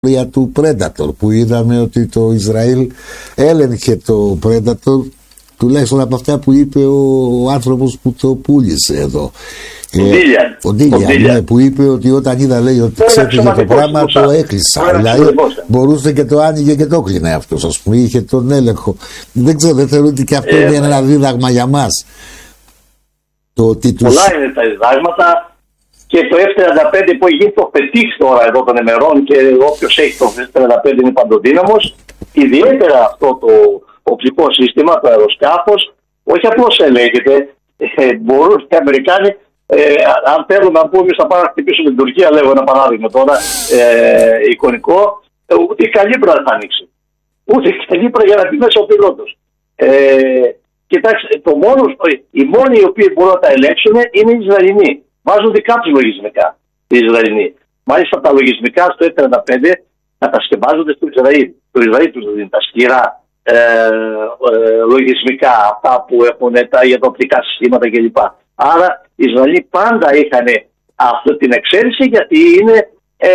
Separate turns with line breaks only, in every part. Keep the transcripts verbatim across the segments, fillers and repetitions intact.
του Predator, που είδαμε ότι το Ισραήλ έλεγχε το Predator, τουλάχιστον από αυτά που είπε ο άνθρωπος που το πούλησε εδώ.
Ο Ντίλιαν,
ναι, που είπε ότι όταν είδα, λέει, ότι ξέφυγε το πράγμα, το έκλεισα. Δηλαδή μπορούσε και το άνοιγε και το κλείνε αυτός, ας πούμε, είχε τον έλεγχο. Δεν ξέρω, δεν θεωρώ ότι και αυτό ε, είναι ένα δίδαγμα για μας. Το ότι τους...
Πολλά είναι τα διδάγματα. Και το εφ τριάντα πέντε που έχει γίνει το πετύχ τώρα εδώ των ημερών, και όποιος έχει το εφ τριάντα πέντε είναι παντοδύναμος. Ιδιαίτερα αυτό το οπτικό σύστημα, το αεροσκάφος, όχι απλώς ελέγχεται, ε, μπορούν και οι Αμερικάνοι, ε, αν θέλουν να πούμε, θα πάνε να χτυπήσουν την Τουρκία, λέγω ένα παράδειγμα τώρα, ε, εικονικό, ε, ούτε η καλύπρα δεν θα ανοίξει. Ούτε η καλύπρα για να πει μέσα ο πιλότος. Ε, κοιτάξτε, το μόνο, οι μόνοι οι οποίοι μπορούν να τα ελέγξουν είναι οι Ισραηλινοί. Βάζουν δικά τους λογισμικά οι Ισραηλινοί. Μάλιστα τα λογισμικά στο εφ τριάντα πέντε κατασκευάζονται στο Ισραήλ. Το Ισραήλ τους δίνει τα σκληρά ε, ε, λογισμικά, αυτά που έχουν τα ιατροπτικά συστήματα κλπ. Άρα οι Ισραηλοί πάντα είχαν αυτή την εξαίρεση, γιατί είναι, ε,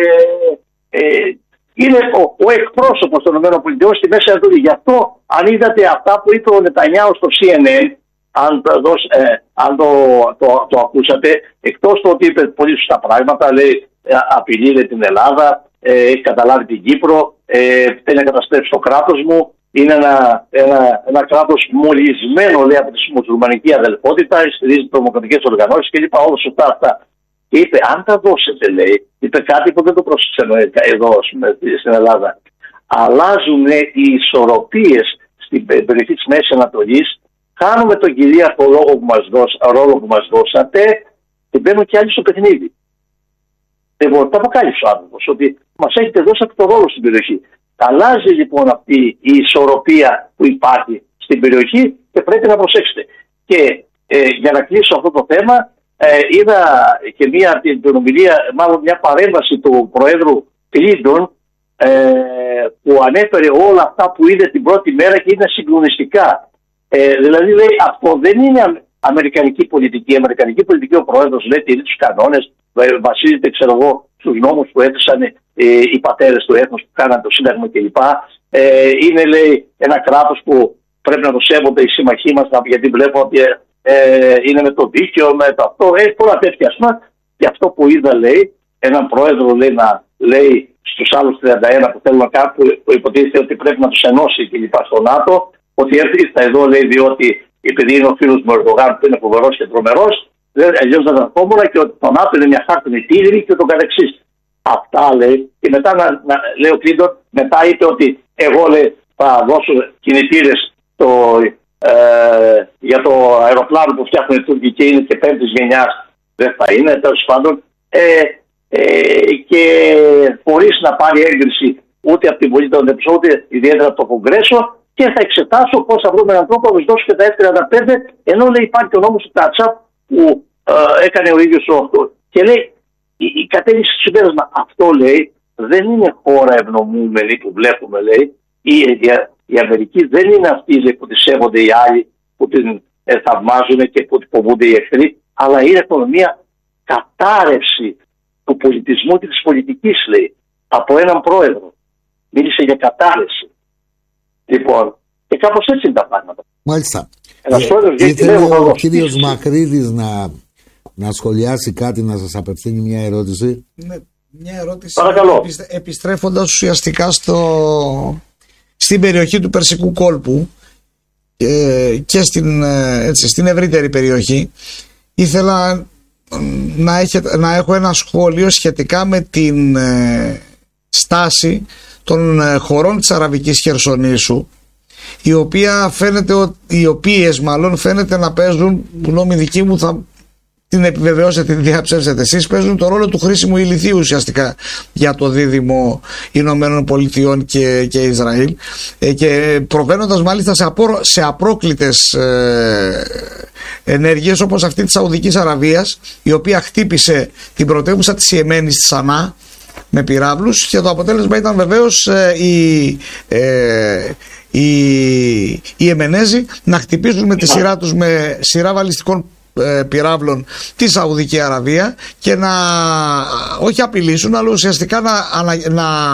ε, είναι ο, ο εκπρόσωπος των ΗΠΑ στη Μέση Ανατολή. Γι' αυτό, αν είδατε αυτά που είπε ο Νετανιάου στο σι εν εν, αν, το, ε, αν το, το, το ακούσατε, εκτός το ότι είπε πολύ σωστά πράγματα, λέει, απειλεί την Ελλάδα, ε, έχει καταλάβει την Κύπρο, ε, θέλει να καταστρέψει το κράτος μου, είναι ένα, ένα, ένα κράτος μολυσμένο, λέει, από τη μουσουλμανική αδελφότητα, στηρίζει τρομοκρατικές οργανώσεις κλπ. Όλα σωστά αυτά. Και είπε, αν τα δώσετε, λέει, είπε κάτι που δεν το πρόσεξε εδώ στην Ελλάδα. Αλλάζουν οι ισορροπίες στην περιοχή της Μέσης Ανατολής. Κάνουμε τον κυρίαρχο λόγο που μας δώσ, ρόλο που μας δώσατε και μπαίνουν και άλλοι στο παιχνίδι. Δεν μπορεί να το αποκάλυψε ο άνθρωπος, ότι μας έχετε δώσει αυτό το ρόλο στην περιοχή. Αλλάζει λοιπόν αυτή η ισορροπία που υπάρχει στην περιοχή και πρέπει να προσέξετε. Και ε, για να κλείσω αυτό το θέμα, ε, είδα και μια, την ομιλία, μάλλον μια παρέμβαση του Προέδρου Κλίντον, ε, που ανέφερε όλα αυτά που είδε την πρώτη μέρα και είναι συγκλονιστικά. Ε, δηλαδή λέει, αυτό δεν είναι αμερικανική πολιτική. Η αμερικανική πολιτική, ο πρόεδρος λέει, τηρεί τους κανόνες, βασίζεται, ξέρω εγώ, στους νόμους που έθεσαν ε, οι πατέρες του έθνους που κάναν το Σύνταγμα κλπ. Ε, είναι, λέει, ένα κράτος που πρέπει να το σέβονται οι σύμμαχοί μας, γιατί βλέπω ότι ε, είναι με το δίκαιο, με το αυτό, ε, πολλά τέτοια. Και αυτό που είδα, λέει, έναν πρόεδρο, λέει, να λέει στους άλλους τριάντα ένα που θέλουν να κάνουν, που υποτίθεται ότι πρέπει να τους ενώσει κλπ. Στο ΝΑΤΟ, ότι ήρθα εδώ, λέει, διότι επειδή είναι ο φίλος μου Ερντογάν που είναι φοβερός και τρομερός, αλλιώς δεν θα ερχόμουν, και ότι το ΝΑΤΟ είναι μια χάρτινη τίγρη και το καθεξής. Αυτά, λέει, και μετά, να, να, λέει ο Κλίντον, μετά είπε ότι εγώ, λέει, θα δώσω κινητήρες το, ε, για το αεροπλάνο που φτιάχνουν οι Τούρκοι και είναι και πέμπτης γενιάς, δεν θα είναι, τέλος πάντων, ε, ε, και χωρίς να πάρει έγκριση ούτε από την Βουλή των Εψών, ούτε ιδιαίτερα από το Κογκρέσο, και θα εξετάσω πώς θα βρούμε έναν τρόπο να τους δώσω και τα εφ τριάντα πέντε, ενώ, λέει, υπάρχει και ο νόμος του Τάτσαπ που ε, έκανε ο ίδιος ο αυτό. Και λέει, η, η κατέληξη του συμπέρασμα, αυτό, λέει, δεν είναι χώρα ευνομούμενη που βλέπουμε, λέει. Η, η, η Αμερική δεν είναι αυτή, λέει, που τη σέβονται οι άλλοι, που την ε, θαυμάζουν και που την φοβούνται οι εχθροί, αλλά είναι μια κατάρρευση του πολιτισμού και της πολιτικής, λέει, από έναν πρόεδρο. Μίλησε για κατάρρευση. Λοιπόν, και κάπως έτσι είναι τα πράγματα.
Μάλιστα.
Ε,
ήθελε ο κύριος Μακρύδης να, να σχολιάσει κάτι, να σας απευθύνει μια ερώτηση.
Ναι, μια ερώτηση.
Παρακαλώ.
Επιστρέφοντας ουσιαστικά στο, στην περιοχή του Περσικού κόλπου ε, και στην, έτσι, στην ευρύτερη περιοχή, ήθελα να, έχετε, να έχω ένα σχόλιο σχετικά με την ε, στάση των χωρών της Αραβικής Χερσονήσου, η οποία φαίνεται, οι οποίες μάλλον φαίνεται να παίζουν, γνώμη δική μου, θα την επιβεβαιώσετε, την διαψεύσετε εσείς, παίζουν το ρόλο του χρήσιμου ηλιθίου ουσιαστικά για το δίδυμο Ηνωμένων Πολιτειών και, και Ισραήλ, ε, και προβαίνοντας μάλιστα σε, απο, σε απρόκλητες ε, ενέργειες, όπως αυτή της Σαουδικής Αραβίας, η οποία χτύπησε την πρωτεύουσα της Ιεμένης, της Σανά, με πυράβλους, και το αποτέλεσμα ήταν βεβαίως ε, η, ε, οι, οι Εμενέζοι να χτυπήσουν με τη σειρά τους με σειρά βαλιστικών ε, πυράβλων τη Σαουδική Αραβία και να όχι απειλήσουν, αλλά ουσιαστικά να, να, να